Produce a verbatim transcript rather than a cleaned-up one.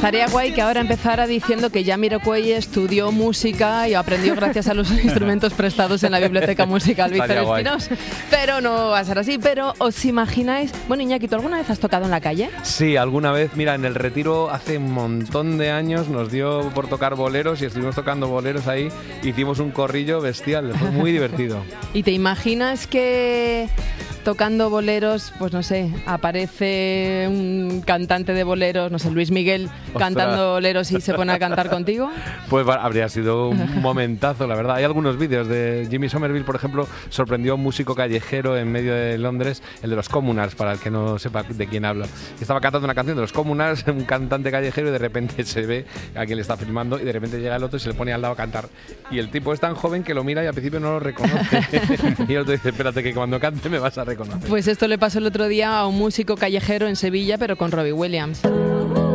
estaría guay que ahora empezara diciendo que Jamiroquai estudió música y aprendió gracias a los instrumentos prestados en la biblioteca musical Víctor Espinós. Pero no va a ser así. Pero ¿os imagináis? Bueno, Iñaki, ¿tú alguna vez has tocado en la calle? Sí, alguna vez. Mira, en el Retiro hace un montón de años nos dio por tocar boleros y estuvimos tocando boleros ahí. Hicimos un corrillo bestial, fue muy divertido. ¿Y te imaginas que tocando boleros, pues no sé, aparece un cantante de boleros, no sé, Luis Miguel, ¡ostras!, cantando boleros y se pone a cantar contigo? Pues habría sido un momentazo, la verdad. Hay algunos vídeos de Jimmy Somerville, por ejemplo, sorprendió a un músico callejero en medio de Londres, el de los Communards, para el que no sepa de quién hablo. Estaba cantando una canción de los Communards, un cantante callejero, y de repente se ve a quien le está filmando y de repente llega el otro y se le pone al lado a cantar. Y el tipo es tan joven que lo mira y al principio no lo reconoce. Y el otro dice, espérate que cuando cante me vas a reconocer. Pues esto le pasó el otro día a un músico callejero en Sevilla, pero con Robbie Williams.